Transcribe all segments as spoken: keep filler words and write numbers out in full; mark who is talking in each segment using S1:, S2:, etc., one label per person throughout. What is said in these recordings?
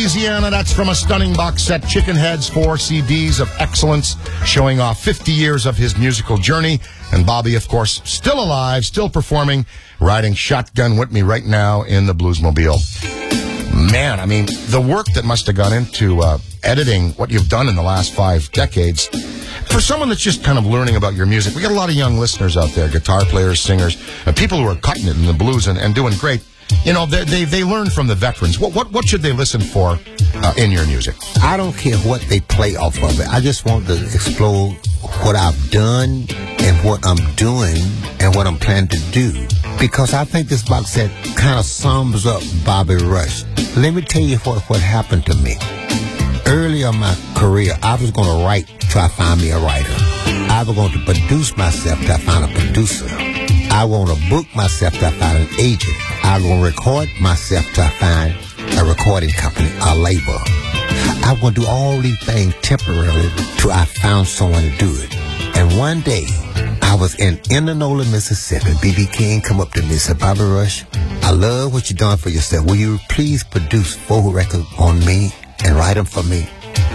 S1: Louisiana. That's from a stunning box set, Chicken Heads, four C Ds of excellence, showing off fifty years of his musical journey. And Bobby, of course, still alive, still performing, riding shotgun with me right now in the Bluesmobile. Man, I mean, the work that must have gone into uh, editing what you've done in the last five decades. For someone that's just kind of learning about your music, we got a lot of young listeners out there, guitar players, singers, and people who are cutting it in the blues and, and doing great. You know, they, they they learn from the veterans. What what what should they listen for uh, in your music?
S2: I don't care what they play off of it. I just want to explore what I've done and what I'm doing and what I'm planning to do. Because I think this box set kind of sums up Bobby Rush. Let me tell you what, what happened to me. Early in my career, I was going to write till I find me a writer. I was going to produce myself till I find a producer. I want to book myself till I find an agent. I want to record myself till I find a recording company, a label. I want to do all these things temporarily till I found someone to do it. And one day, I was in Indianola, Mississippi. B B King come up to me and said, Bobby Rush, I love what you've done for yourself. Will you please produce four records on me and write them for me?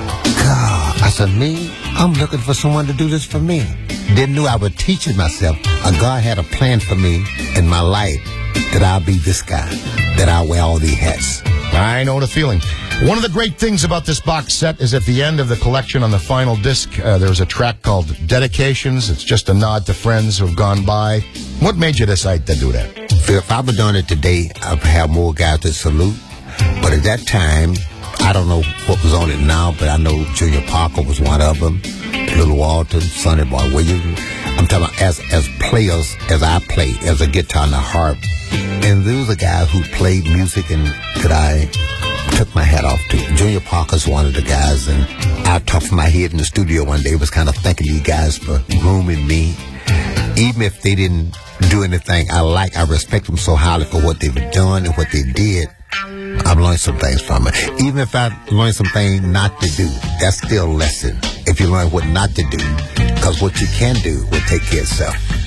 S2: God, I said, me? I'm looking for someone to do this for me. Didn't know I was teaching myself. Uh, God had a plan for me in my life that I'll be this guy, that I'll wear all these hats.
S1: I know the feeling. One of the great things about this box set is at the end of the collection on the final disc, uh, there's a track called Dedications. It's just a nod to friends who have gone by. What made you decide to do that?
S2: If I would done it today, I'd have more guys to salute. But at that time, I don't know what was on it now, but I know Junior Parker was one of them. Little Walton, Sonny Boy Williams. I'm talking about as, as players, as I play, as a guitar and a harp. And there was a guy who played music and that I took my hat off to. Junior Parker's one of the guys, and I talked from my head in the studio one day, was kind of thanking you guys for grooming me. Even if they didn't do anything I like, I respect them so highly for what they've done and what they did. I've learned some things from it. Even if I learned some things not to do, that's still a lesson. If you learn what not to do, because what you can do will take care of itself.